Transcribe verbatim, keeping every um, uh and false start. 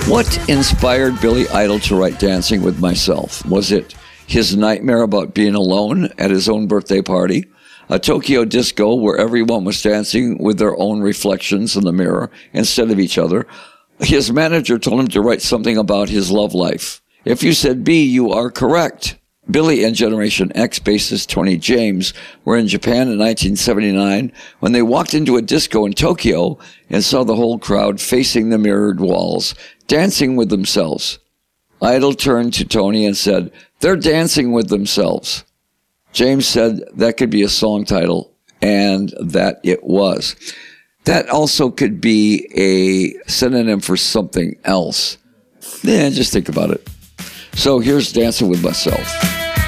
What inspired Billy Idol to write Dancing with Myself? Was it his nightmare about being alone at his own birthday party? A Tokyo disco where everyone was dancing with their own reflections in the mirror instead of each other? His manager told him to write something about his love life. If you said B, you are correct. Billy and Generation X bassist Tony James were in Japan in nineteen seventy-nine when they walked into a disco in Tokyo and saw the whole crowd facing the mirrored walls, dancing with themselves. Idol turned to Tony and said, "They're dancing with themselves." James said that could be a song title, and that it was. That also could be a synonym for something else. Yeah, just think about it. So here's Dancing with Myself.